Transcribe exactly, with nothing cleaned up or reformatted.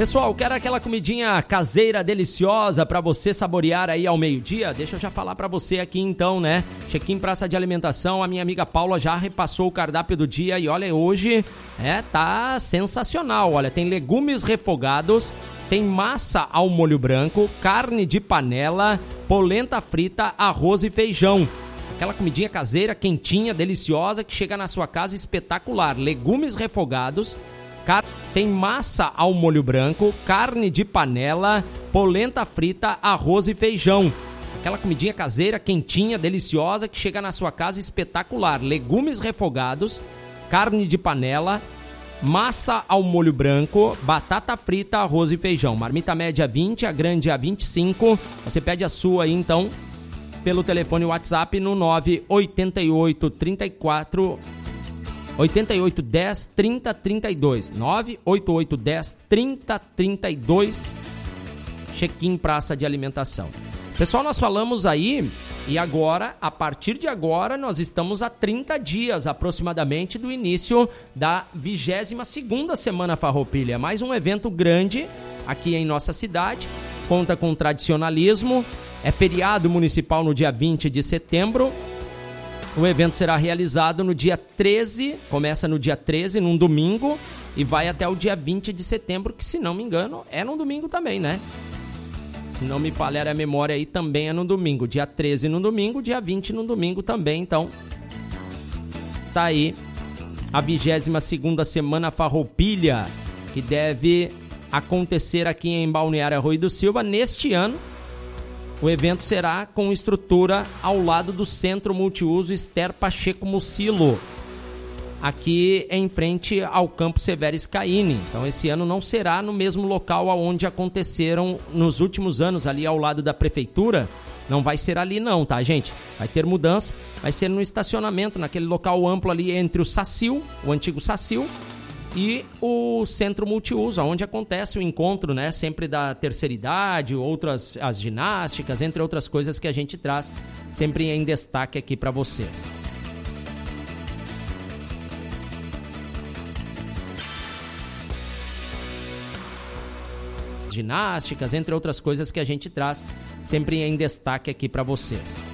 Pessoal, quer aquela comidinha caseira deliciosa para você saborear aí ao meio-dia? Deixa eu já falar para você aqui então, né? Check-in Praça de Alimentação, a minha amiga Paula já repassou o cardápio do dia e olha, hoje é, tá sensacional. Olha, tem legumes refogados, tem massa ao molho branco, carne de panela, polenta frita, arroz e feijão. Aquela comidinha caseira, quentinha, deliciosa, que chega na sua casa espetacular. Legumes refogados, car... tem massa ao molho branco, carne de panela, polenta frita, arroz e feijão. Aquela comidinha caseira, quentinha, deliciosa, que chega na sua casa espetacular. Legumes refogados, carne de panela, massa ao molho branco, batata frita, arroz e feijão. Marmita média vinte, a grande a vinte e cinco. Você pede a sua aí, então, pelo telefone WhatsApp no nove oito oito, três quatro, oito oito um zero, três zero três dois. nove oito oito um zero, três zero três dois. Check-in Praça de Alimentação. Pessoal, nós falamos aí e agora, a partir de agora, nós estamos há trinta dias aproximadamente do início da vigésima segunda Semana Farroupilha. Mais um evento grande aqui em nossa cidade, conta com tradicionalismo. É feriado municipal no dia vinte de setembro. O evento será realizado no dia treze, começa no dia treze, num domingo, e vai até o dia vinte de setembro, que, se não me engano, é num domingo também, né? Se não me falhar a memória aí, também é no domingo. Dia treze no domingo, dia vinte no domingo também, então tá aí a vigésima segunda Semana Farroupilha, que deve acontecer aqui em Balneário Arroio do Silva neste ano. O evento será com estrutura ao lado do Centro Multiuso Esther Pacheco Mucilo, aqui em frente ao Campo Severo Scaini. Então esse ano não será no mesmo local onde aconteceram nos últimos anos, ali ao lado da prefeitura. Não vai ser ali não, tá, gente? Vai ter mudança, vai ser no estacionamento, naquele local amplo ali entre o Sacil, o antigo Sacil, e o Centro Multiuso, onde acontece o encontro, né, sempre da terceira idade, outras as ginásticas, entre outras coisas que a gente traz sempre em destaque aqui para vocês. Ginásticas, entre outras coisas que a gente traz sempre em destaque aqui para vocês.